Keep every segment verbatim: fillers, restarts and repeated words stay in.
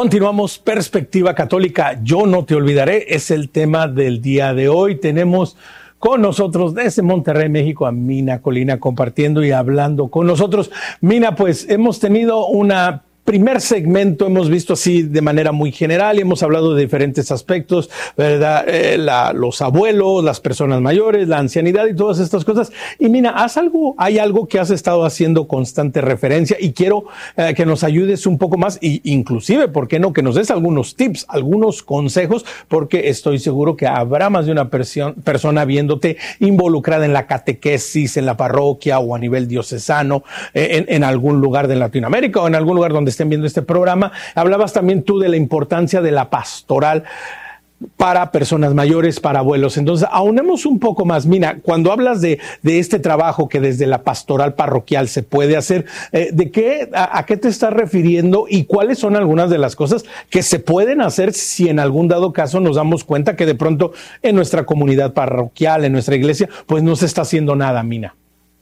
Continuamos, Perspectiva Católica, yo no te olvidaré, es el tema del día de hoy. Tenemos con nosotros desde Monterrey, México, a Mina Colina compartiendo y hablando con nosotros. Mina, pues hemos tenido una primer segmento, hemos visto así de manera muy general y hemos hablado de diferentes aspectos, ¿verdad? Eh, la, los abuelos, las personas mayores, la ancianidad y todas estas cosas. Y Mina, ¿has algo, hay algo que has estado haciendo constante referencia y quiero eh, que nos ayudes un poco más y inclusive, ¿por qué no? Que nos des algunos tips, algunos consejos, porque estoy seguro que habrá más de una perso- persona viéndote involucrada en la catequesis, en la parroquia o a nivel diocesano, eh, en, en algún lugar de Latinoamérica o en algún lugar donde estén viendo este programa. Hablabas también tú de la importancia de la pastoral para personas mayores, para abuelos. Entonces, aunemos un poco más. Mina, cuando hablas de, de este trabajo que desde la pastoral parroquial se puede hacer, eh, ¿de qué, a, a qué te estás refiriendo y cuáles son algunas de las cosas que se pueden hacer si en algún dado caso nos damos cuenta que de pronto en nuestra comunidad parroquial, en nuestra iglesia, pues no se está haciendo nada, Mina?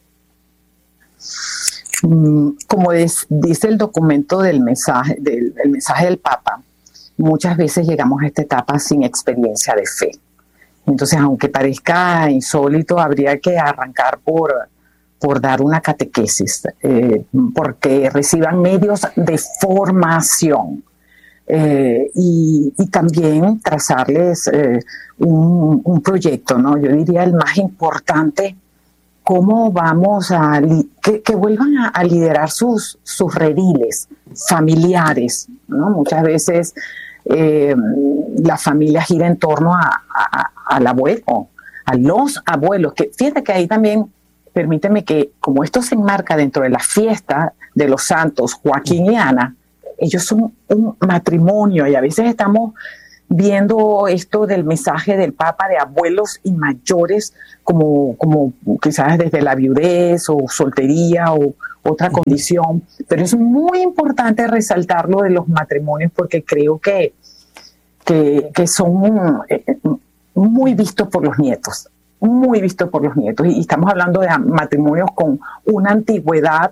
Como es, dice el documento del mensaje, del, del mensaje del Papa, muchas veces llegamos a esta etapa sin experiencia de fe. Entonces, aunque parezca insólito, habría que arrancar por, por dar una catequesis, eh, porque reciban medios de formación eh, y, y también trazarles eh, un, un proyecto, ¿no? Yo diría el más importante. Cómo vamos a que, que vuelvan a, a liderar sus, sus rediles familiares, ¿no? Muchas veces eh, la familia gira en torno a, a, al abuelo, a los abuelos, que fíjate que ahí también, permíteme que como esto se enmarca dentro de la fiesta de los santos Joaquín y Ana, ellos son un matrimonio y a veces estamos viendo esto del mensaje del Papa de abuelos y mayores como, como quizás desde la viudez o soltería o otra condición, pero es muy importante resaltar lo de los matrimonios porque creo que, que, que son muy vistos por los nietos, muy vistos por los nietos y estamos hablando de matrimonios con una antigüedad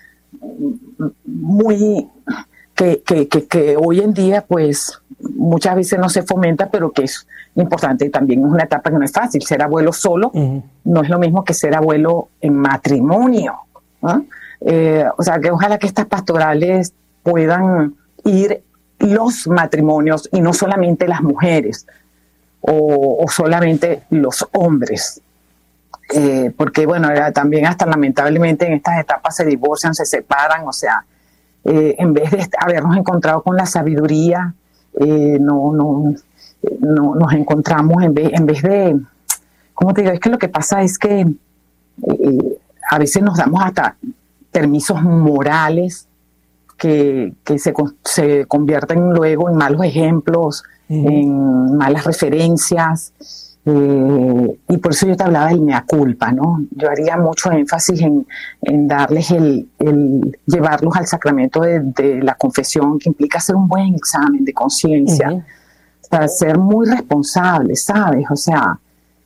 muy que, que, que, que hoy en día pues muchas veces no se fomenta, pero que es importante. También es una etapa que no es fácil. Ser abuelo solo uh-huh. no es lo mismo que ser abuelo en matrimonio, ¿no? Eh, o sea, que ojalá que estas pastorales puedan ir los matrimonios y no solamente las mujeres o, o solamente los hombres. Eh, porque, bueno, también hasta lamentablemente en estas etapas se divorcian, se separan, o sea, eh, en vez de habernos encontrado con la sabiduría, Eh, no, no, no nos encontramos en vez, en vez de, ¿cómo te digo? Es que lo que pasa es que eh, a veces nos damos hasta permisos morales que, que se, se convierten luego en malos ejemplos, uh-huh. en malas referencias, eh, y por eso yo te hablaba del mea culpa, ¿no? Yo haría mucho énfasis en, en darles el, el llevarlos al sacramento de, de la confesión, que implica hacer un buen examen de conciencia, uh-huh. o sea, ser muy responsables, ¿sabes? O sea,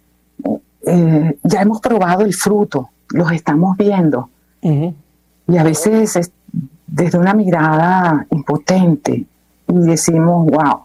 eh, ya hemos probado el fruto, los estamos viendo, uh-huh. y a veces es desde una mirada impotente y decimos, wow,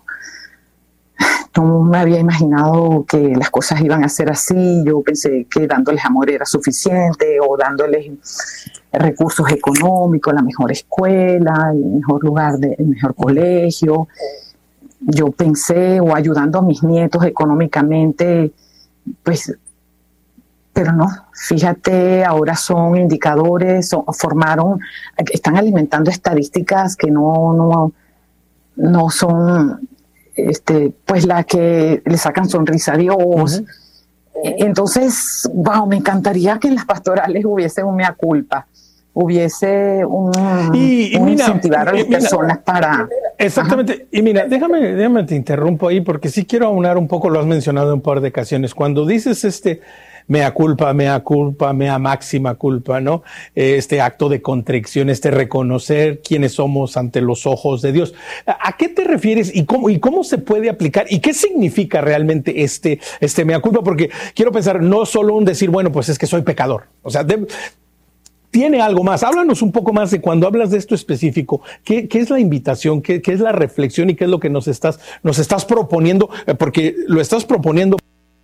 no me había imaginado que las cosas iban a ser así, yo pensé que dándoles amor era suficiente o dándoles recursos económicos, la mejor escuela, el mejor lugar, de, el mejor colegio. Yo pensé, o ayudando a mis nietos económicamente, pues, pero no, fíjate, ahora son indicadores, son, formaron, están alimentando estadísticas que no, no, no son... Este, pues la que le sacan sonrisa a Dios. Uh-huh. Entonces, wow, me encantaría que en las pastorales hubiese un mea culpa, hubiese un, y, y un mira, incentivar a las mira, personas para... Exactamente. Ajá. Y mira, déjame, déjame te interrumpo ahí porque sí quiero aunar un poco, lo has mencionado en un par de ocasiones. Cuando dices este mea culpa, mea culpa, mea máxima culpa, ¿no? Este acto de contrición, este reconocer quiénes somos ante los ojos de Dios. ¿A qué te refieres y cómo, y cómo se puede aplicar? ¿Y qué significa realmente este, este mea culpa? Porque quiero pensar, no solo un decir, bueno, pues es que soy pecador. O sea, de, tiene algo más. Háblanos un poco más de cuando hablas de esto específico. ¿Qué, qué es la invitación? ¿Qué, qué es la reflexión? ¿Y qué es lo que nos estás, nos estás proponiendo? Eh, porque lo estás proponiendo.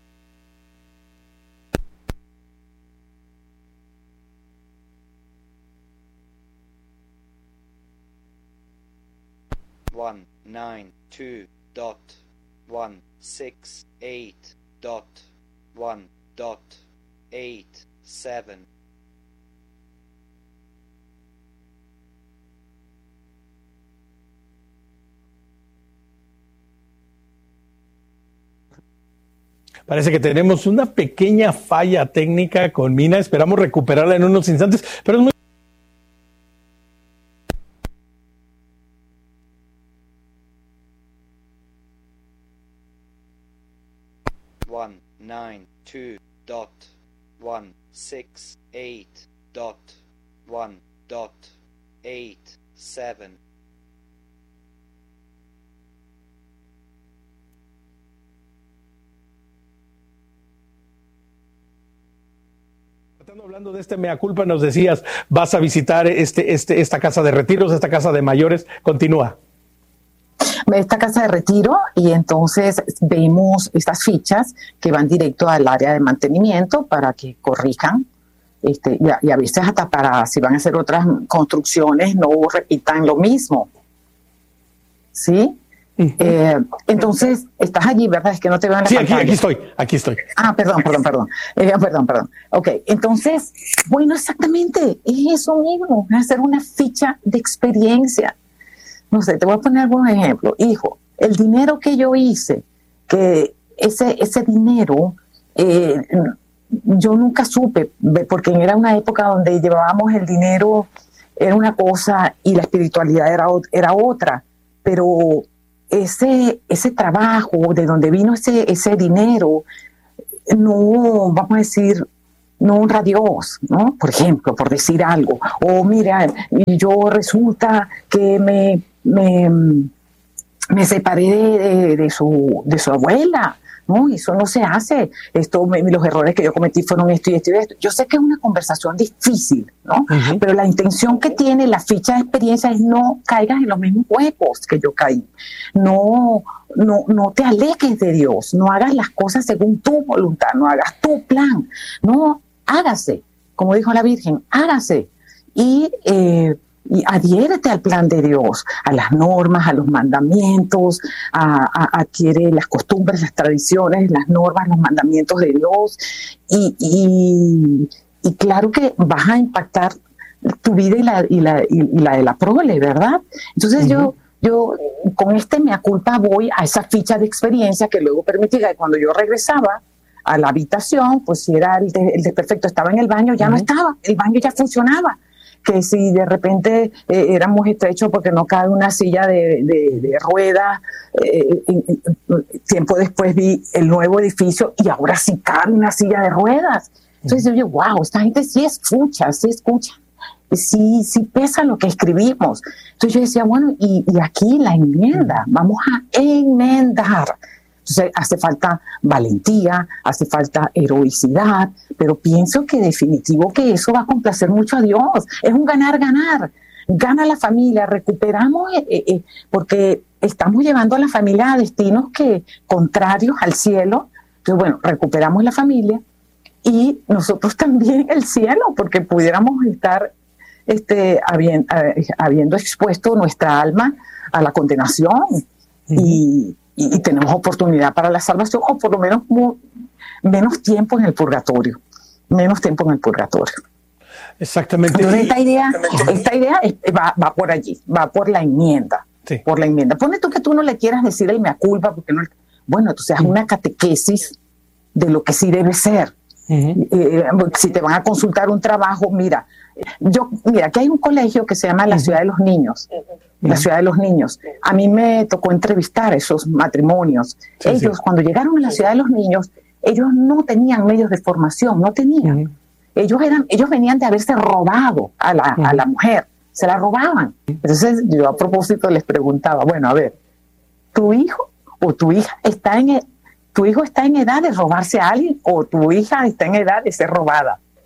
one nine two dot one six eight dot one dot eight seven. Parece que tenemos una pequeña falla técnica con Mina. Esperamos recuperarla en unos instantes, pero es muy one nine two dot one six eight dot one dot eight seven. Hablando de este mea culpa, nos decías, vas a visitar este, este, esta casa de retiros, esta casa de mayores. Continúa. Esta casa de retiro, y entonces vemos estas fichas que van directo al área de mantenimiento para que corrijan, este, y, a, y a veces hasta para, si van a hacer otras construcciones, no repitan lo mismo. ¿Sí? Uh-huh. Eh, entonces, estás allí, ¿verdad? Es que no te veo en la sí, pantalla. Sí, aquí, aquí estoy, aquí estoy. Ah, perdón, perdón, perdón. Eh, perdón, perdón. Ok, entonces, bueno, exactamente, es eso mismo, es hacer una ficha de experiencia. No sé, te voy a poner algunos ejemplos. Hijo, el dinero que yo hice, que ese, ese dinero, eh, yo nunca supe, porque era una época donde llevábamos el dinero, era una cosa y la espiritualidad era, era otra, pero ese, ese trabajo, de donde vino ese, ese dinero, no, vamos a decir, no honra a Dios, ¿no? Por ejemplo, por decir algo. O mira, yo resulta que me, me, me separé de, de, de, su, de su abuela, ¿no? Eso no se hace. Esto, me, los errores que yo cometí fueron esto y esto y esto. Yo sé que es una conversación difícil, ¿no? Uh-huh. Pero la intención que tiene la ficha de experiencia es no caigas en los mismos huecos que yo caí. No, no, no te alejes de Dios. No hagas las cosas según tu voluntad. No hagas tu plan. No, hágase. Como dijo la Virgen, hágase. Y... Eh, y adhiérete al plan de Dios, a las normas, a los mandamientos, a, a, adquiere las costumbres, las tradiciones, las normas, los mandamientos de Dios, y, y, y claro que vas a impactar tu vida y la, y la, y la de la prole, ¿verdad? Entonces uh-huh. yo, yo con este mea culpa voy a esa ficha de experiencia que luego permitía que cuando yo regresaba a la habitación, pues si era el, de, el desperfecto estaba en el baño, ya uh-huh. no estaba, el baño ya funcionaba. Que si de repente eh, éramos estrechos porque no cabe una silla de, de, de ruedas, eh, eh, eh, tiempo después vi el nuevo edificio y ahora sí cabe una silla de ruedas. Entonces yo digo, wow, esta gente sí escucha, sí escucha, sí, sí pesa lo que escribimos. Entonces yo decía, bueno, y, y aquí la enmienda, vamos a enmendar. Entonces hace falta valentía, hace falta heroicidad, pero pienso que definitivo que eso va a complacer mucho a Dios. Es un ganar-ganar. Gana la familia, recuperamos, eh, eh, porque estamos llevando a la familia a destinos que contrarios al cielo. Entonces, bueno, recuperamos la familia y nosotros también el cielo, porque pudiéramos estar este, habiendo, habiendo expuesto nuestra alma a la condenación. Uh-huh. y Y, y tenemos oportunidad para la salvación, o por lo menos muy, menos tiempo en el purgatorio, menos tiempo en el purgatorio. Exactamente. Entonces esta idea, esta idea es, va, va por allí, va por la enmienda, sí. por la enmienda. Pone tú que tú no le quieras decir el mea culpa, porque no, bueno, entonces haz una catequesis de lo que sí debe ser. Uh-huh. Eh, si te van a consultar un trabajo, mira, yo, mira, aquí hay un colegio que se llama la uh-huh. Ciudad de los Niños. La ciudad de los niños. A mí me tocó entrevistar esos matrimonios. Sí, ellos, sí. cuando llegaron a la ciudad de los niños, ellos no tenían medios de formación, no tenían. Uh-huh. Ellos eran, ellos venían de haberse robado a la, uh-huh. a la mujer, se la robaban. Entonces yo a propósito les preguntaba, bueno, a ver, ¿tu hijo o tu hija está en, tu hijo está en edad de robarse a alguien o tu hija está en edad de ser robada?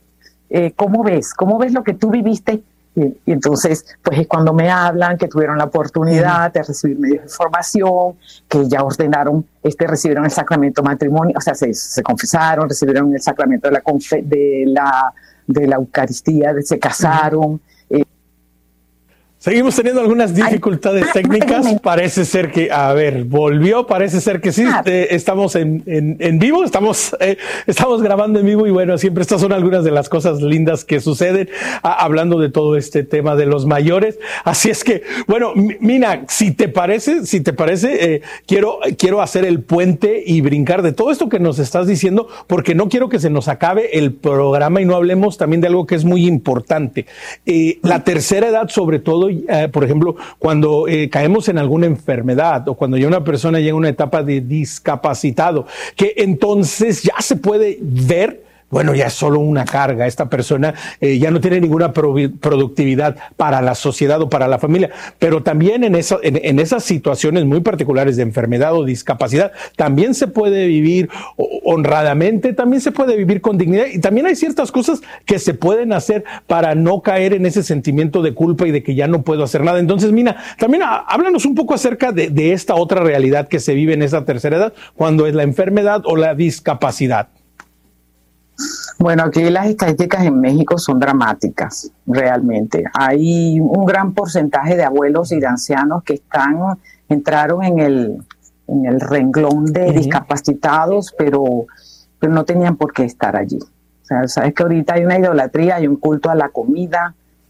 eh, ¿cómo ves? ¿Cómo ves lo que tú viviste? Y, y entonces, pues es cuando me hablan que tuvieron la oportunidad de recibir medios de información, que ya ordenaron, este, recibieron el sacramento matrimonio, o sea, se, se confesaron, recibieron el sacramento de la, confe, de la, de la Eucaristía, de, se casaron. Eh, Seguimos teniendo algunas dificultades técnicas. Parece ser que, a ver, volvió, parece ser que sí. Eh, estamos en, en, en vivo, estamos, eh, estamos grabando en vivo y bueno, siempre estas son algunas de las cosas lindas que suceden a, hablando de todo este tema de los mayores. Así es que, bueno, Mina, si te parece, si te parece, eh, quiero, quiero hacer el puente y brincar de todo esto que nos estás diciendo, porque no quiero que se nos acabe el programa y no hablemos también de algo que es muy importante. Eh, la tercera edad, sobre todo, Eh, por ejemplo, cuando eh, caemos en alguna enfermedad o cuando ya una persona llega a una etapa de discapacitado, que entonces ya se puede ver, bueno, ya es solo una carga. Esta persona eh, ya no tiene ninguna pro productividad para la sociedad o para la familia. Pero también en, eso, en, en esas situaciones muy particulares de enfermedad o discapacidad, también se puede vivir honradamente, también se puede vivir con dignidad. Y también hay ciertas cosas que se pueden hacer para no caer en ese sentimiento de culpa y de que ya no puedo hacer nada. Entonces, Mina, también háblanos un poco acerca de, de esta otra realidad que se vive en esa tercera edad, cuando es la enfermedad o la discapacidad. Bueno, aquí las estadísticas en México son dramáticas, realmente. Hay un gran porcentaje de abuelos y de ancianos que están, entraron en el, en el renglón de uh-huh. discapacitados, pero, pero no tenían por qué estar allí. O sea, sabes que ahorita hay una idolatría, hay un culto a la comida,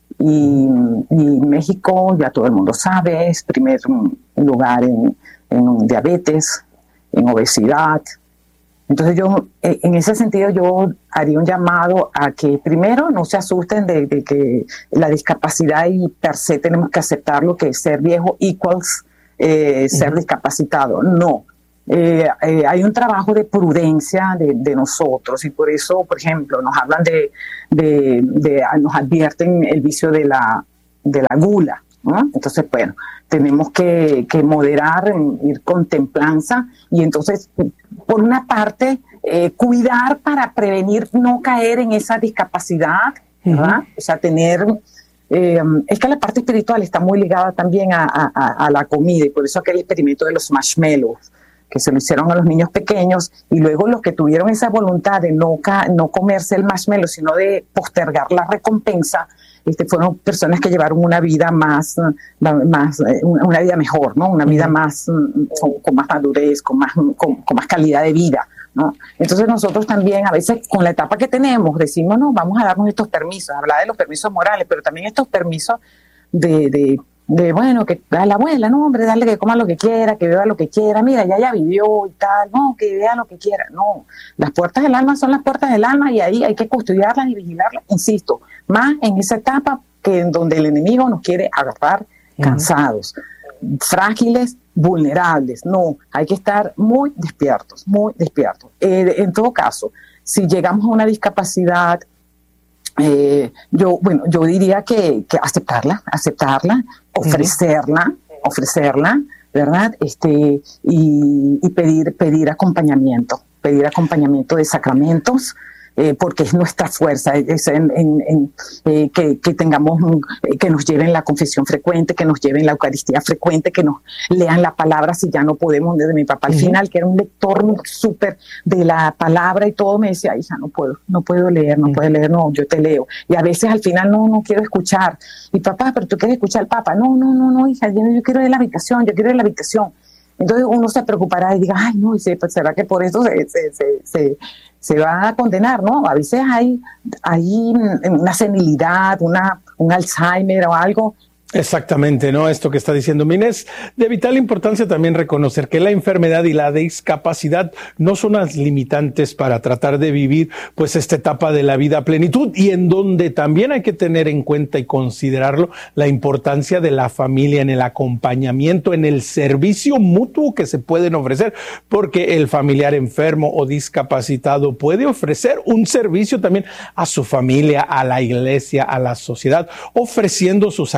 y, y México, ya todo el mundo sabe, es primer lugar en, en diabetes, en obesidad. Entonces yo, en ese sentido, yo haría un llamado a que primero no se asusten de, de que la discapacidad y per se tenemos que aceptar lo que es ser viejo equals eh, ser uh-huh. discapacitado. No, eh, eh, hay un trabajo de prudencia de, de nosotros y por eso, por ejemplo, nos hablan de, de, de nos advierten el vicio de la, de la gula, ¿no? Entonces, bueno, tenemos que, que moderar, ir con templanza y entonces, por una parte, eh, cuidar para prevenir no caer en esa discapacidad, ¿verdad? Uh-huh. O sea, tener... Eh, es que la parte espiritual está muy ligada también a, a, a la comida y por eso aquel experimento de los marshmallows que se lo hicieron a los niños pequeños y luego los que tuvieron esa voluntad de no, ca- no comerse el marshmallow, sino de postergar la recompensa, Este, fueron personas que llevaron una vida más, más una vida mejor, ¿no? Una vida más con, con más madurez, con más, con, con más calidad de vida, ¿no? Entonces nosotros también a veces con la etapa que tenemos decimos, no, vamos a darnos estos permisos, hablar de los permisos morales, pero también estos permisos de, de, de bueno, que a la abuela, no, hombre, dale que coma lo que quiera, que beba lo que quiera, mira, ya ya vivió y tal, no, que vea lo que quiera, no. Las puertas del alma son las puertas del alma y ahí hay que custodiarlas y vigilarlas, insisto, más en esa etapa que en donde el enemigo nos quiere agarrar cansados, uh-huh. frágiles, vulnerables. No, hay que estar muy despiertos, muy despiertos. Eh, en todo caso, si llegamos a una discapacidad, eh, yo, bueno, yo diría que, que aceptarla, aceptarla, ofrecerla, uh-huh. ofrecerla, ¿verdad? Este, y, y pedir, pedir acompañamiento, pedir acompañamiento de sacramentos, Eh, porque es nuestra fuerza, es en, en, en, eh, que, que tengamos, eh, que nos lleven la confesión frecuente, que nos lleven la Eucaristía frecuente, que nos lean la palabra si ya no podemos. Desde mi papá al uh-huh. final, que era un lector súper de la palabra y todo, me decía, hija, no puedo, no puedo leer, no uh-huh. puedo leer, no, yo te leo. Y a veces al final, no, no quiero escuchar. Y papá, pero tú quieres escuchar al Papa. No, no, no, no, hija, yo, yo quiero ir a la habitación, yo quiero ir a la habitación. Entonces uno se preocupará y diga, ay, no, ¿será que por eso se, se, se, se, se va a condenar? No, a veces hay, hay una senilidad, una, un Alzheimer o algo. Exactamente, ¿no? Esto que está diciendo Mina es de vital importancia también reconocer que la enfermedad y la discapacidad no son las limitantes para tratar de vivir pues esta etapa de la vida a plenitud y en donde también hay que tener en cuenta y considerarlo la importancia de la familia en el acompañamiento, en el servicio mutuo que se pueden ofrecer, porque el familiar enfermo o discapacitado puede ofrecer un servicio también a su familia, a la iglesia, a la sociedad, ofreciendo su sacrificio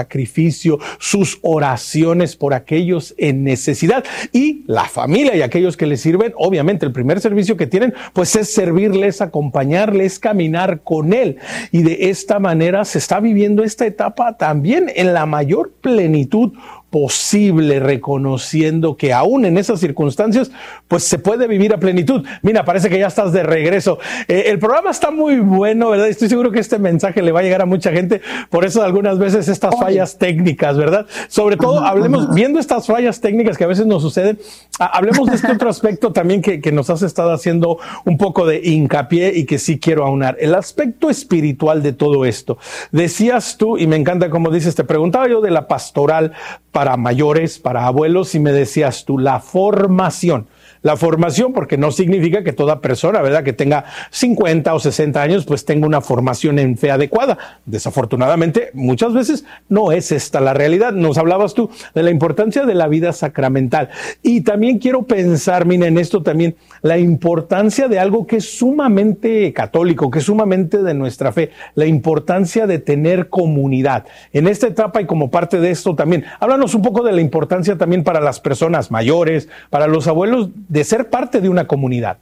servicio, sus oraciones por aquellos en necesidad, y la familia y aquellos que les sirven. Obviamente el primer servicio que tienen pues es servirles, acompañarles, caminar con él, y de esta manera se está viviendo esta etapa también en la mayor plenitud posible, reconociendo que aún en esas circunstancias pues se puede vivir a plenitud. Mira, parece que ya estás de regreso. Eh, el programa está muy bueno, ¿verdad? Estoy seguro que este mensaje le va a llegar a mucha gente, por eso algunas veces estas fallas técnicas, ¿verdad? Sobre todo, hablemos, viendo estas fallas técnicas que a veces nos suceden, hablemos de este otro aspecto también que, que nos has estado haciendo un poco de hincapié y que sí quiero aunar, el aspecto espiritual de todo esto. Decías tú, y me encanta como dices, te preguntaba yo de la pastoral para mayores, para abuelos, y me decías tú, la formación. La formación, porque no significa que toda persona, ¿verdad?, que tenga cincuenta o sesenta años, pues tenga una formación en fe adecuada. Desafortunadamente, muchas veces no es esta la realidad. Nos hablabas tú de la importancia de la vida sacramental. Y también quiero pensar, mira, en esto también, la importancia de algo que es sumamente católico, que es sumamente de nuestra fe, la importancia de tener comunidad. En esta etapa y como parte de esto también, háblanos un poco de la importancia también para las personas mayores, para los abuelos, de ser parte de una comunidad.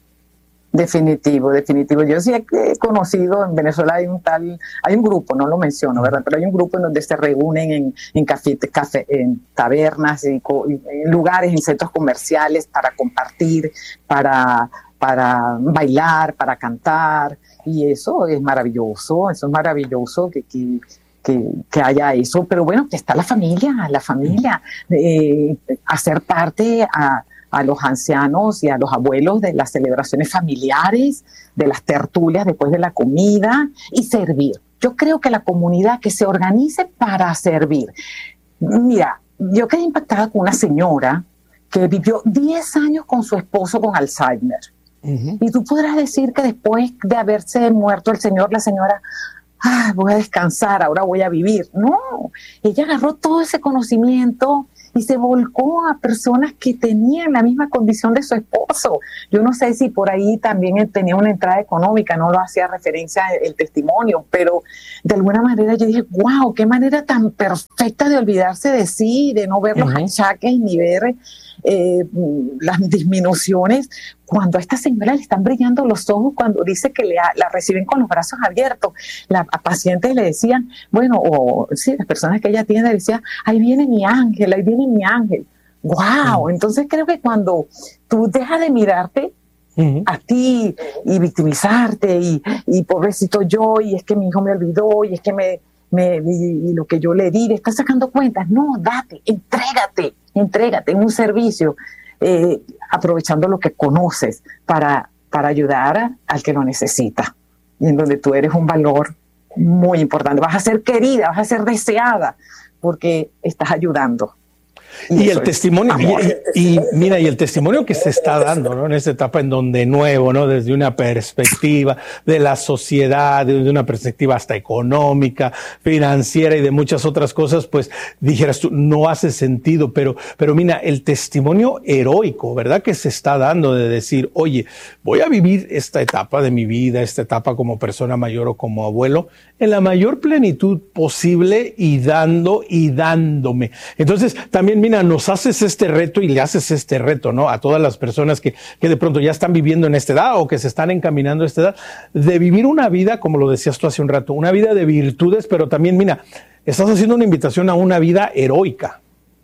Definitivo, definitivo. Yo sí he conocido, en Venezuela hay un tal, hay un grupo, no lo menciono, ¿verdad? Pero hay un grupo en donde se reúnen en, en, café, café, en tabernas, y, en lugares, en centros comerciales para compartir, para, para bailar, para cantar, y eso es maravilloso, eso es maravilloso que, que Que, que haya eso, pero bueno, que está la familia, la familia, eh, hacer parte a, a los ancianos y a los abuelos de las celebraciones familiares, de las tertulias después de la comida, y servir. Yo creo que la comunidad que se organice para servir. Mira, yo quedé impactada con una señora que vivió diez años con su esposo con Alzheimer. Uh-huh. Y tú podrás decir que después de haberse muerto el señor, la señora, ah, voy a descansar, ahora voy a vivir. No, ella agarró todo ese conocimiento y se volcó a personas que tenían la misma condición de su esposo. Yo no sé si por ahí también tenía una entrada económica, no lo hacía referencia el testimonio, pero de alguna manera yo dije, wow, qué manera tan perfecta de olvidarse de sí, de no ver los uh-huh. achaques ni ver eh, las disminuciones. Cuando a esta señora le están brillando los ojos, cuando dice que le, la reciben con los brazos abiertos, la, a pacientes le decían, bueno, o sí, las personas que ella atiende le decían, ahí viene mi ángel, ahí viene mi ángel. ¡Wow! Entonces creo que cuando tú dejas de mirarte uh-huh. a ti y victimizarte y, y pobrecito yo, y es que mi hijo me olvidó, y es que me, me y, y lo que yo le di, le estás sacando cuentas. No, date, entrégate, entrégate en un servicio. Eh, aprovechando lo que conoces para, para ayudar al que lo necesita, y en donde tú eres un valor muy importante. Vas a ser querida, vas a ser deseada, porque estás ayudando. Y, y el testimonio, y, y mira, y el testimonio que se está dando, ¿no?, en esta etapa en donde nuevo, ¿no?, desde una perspectiva de la sociedad, desde una perspectiva hasta económica, financiera y de muchas otras cosas, pues dijeras tú, no hace sentido, pero, pero mira, el testimonio heroico, ¿verdad?, que se está dando de decir, oye, voy a vivir esta etapa de mi vida, esta etapa como persona mayor o como abuelo, en la mayor plenitud posible y dando y dándome. Entonces, también mira, nos haces este reto y le haces este reto, ¿no?, a todas las personas que, que de pronto ya están viviendo en esta edad o que se están encaminando a esta edad, de vivir una vida, como lo decías tú hace un rato, una vida de virtudes, pero también, mira, estás haciendo una invitación a una vida heroica.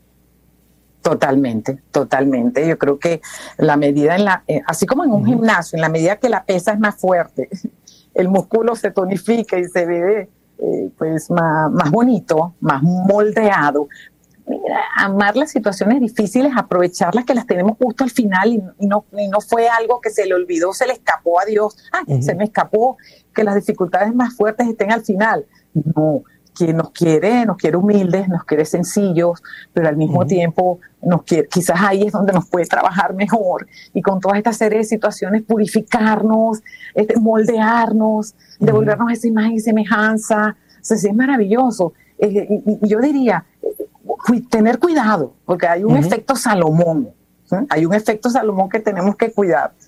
Totalmente, totalmente. Yo creo que la medida en la, eh, así como en un uh-huh. gimnasio, en la medida que la pesa es más fuerte, el músculo se tonifica y se ve eh, pues más, más bonito, más moldeado. Mira, amar las situaciones difíciles, aprovecharlas, que las tenemos justo al final, y, y, no, y no fue algo que se le olvidó, se le escapó a Dios. Ay, uh-huh. se me escapó que las dificultades más fuertes estén al final. No, quien nos quiere, nos quiere humildes, nos quiere sencillos, pero al mismo uh-huh. tiempo nos quiere, quizás ahí es donde nos puede trabajar mejor, y con todas estas series de situaciones purificarnos, este, moldearnos, uh-huh. devolvernos esa imagen y semejanza. O sea, sí, es maravilloso. Eh, y, y yo diría, tener cuidado, porque hay un uh-huh. efecto Salomón, ¿sí? Hay un efecto Salomón que tenemos que cuidar.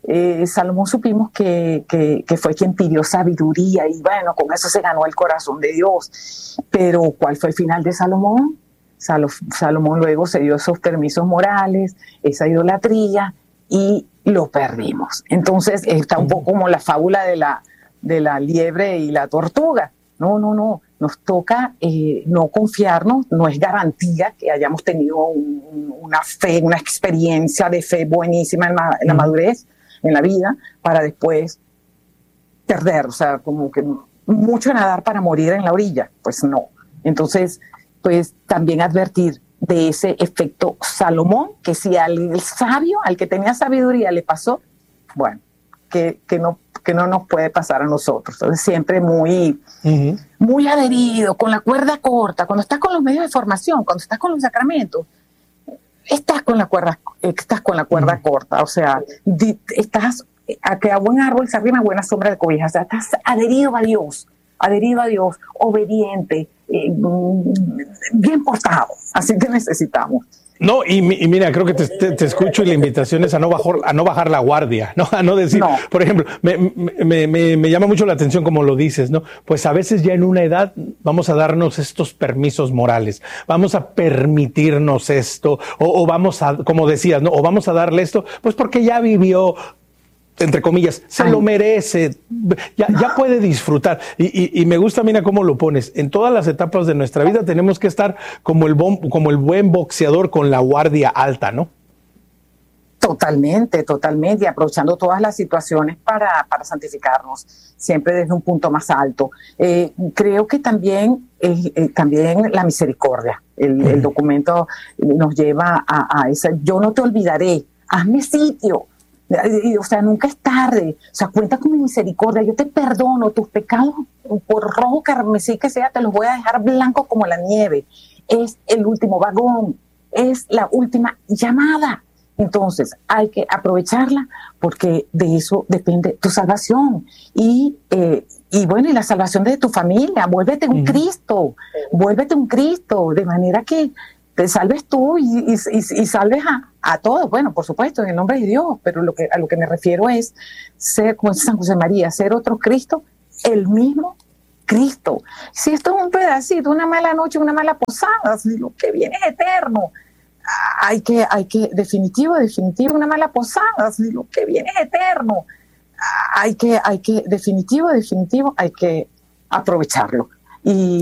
eh, Salomón supimos que, que, que fue quien pidió sabiduría y bueno, con eso se ganó el corazón de Dios. Pero ¿cuál fue el final de Salomón? Salo, Salomón luego se dio esos permisos morales, esa idolatría y lo perdimos. Entonces está un poco como la fábula de la, de la liebre y la tortuga. No, no, no. Nos toca eh, no confiarnos, no es garantía que hayamos tenido un, una fe, una experiencia de fe buenísima en la, en la madurez, en la vida, para después perder, o sea, como que mucho nadar para morir en la orilla, pues no. Entonces, pues también advertir de ese efecto Salomón, que si al sabio, al que tenía sabiduría le pasó, bueno, que, que no que no nos puede pasar a nosotros. Entonces siempre muy, uh-huh. muy adherido, con la cuerda corta. Cuando estás con los medios de formación, cuando estás con los sacramentos, estás con la cuerda, estás con la cuerda uh-huh. corta. O sea, di, estás a que a buen árbol se arrima buena sombra de cobija. O sea, estás adherido a Dios, adherido a Dios, obediente, eh, bien portado. Así que necesitamos. No, y, y mira, creo que te, te, te escucho y la invitación es a no bajar, a no bajar la guardia, ¿no? A no decir, no. Por ejemplo, me, me, me, me llama mucho la atención como lo dices, ¿no? Pues a veces ya en una edad vamos a darnos estos permisos morales, vamos a permitirnos esto, o, o vamos a, como decías, ¿no? O vamos a darle esto, pues porque ya vivió, entre comillas, se Ay. lo merece, ya, ya puede disfrutar. Y, y, y me gusta, mira cómo lo pones. En todas las etapas de nuestra vida tenemos que estar como el, bom, como el buen boxeador con la guardia alta, ¿no? Totalmente, totalmente, y aprovechando todas las situaciones para, para santificarnos, siempre desde un punto más alto. Eh, creo que también, eh, eh, también la misericordia, el, uh-huh. el documento nos lleva a, a esa, yo no te olvidaré, hazme sitio. O sea, nunca es tarde. O sea, cuenta con mi misericordia. Yo te perdono tus pecados, por rojo carmesí que sea, te los voy a dejar blancos como la nieve. Es el último vagón, es la última llamada. Entonces, hay que aprovecharla porque de eso depende tu salvación. Y, eh, y bueno, y la salvación de tu familia. Vuélvete un uh-huh. Cristo, vuélvete un Cristo, de manera que te salves tú y, y, y, y salves a, a todos. Bueno, por supuesto, en el nombre de Dios, pero lo que, a lo que me refiero es ser, como dice San José María, ser otro Cristo, el mismo Cristo. Si esto es un pedacito, una mala noche, una mala posada, si lo que viene es eterno, hay que, hay que, definitivo, definitivo, una mala posada, si lo que viene es eterno, hay que, hay que, definitivo, definitivo, hay que aprovecharlo. Y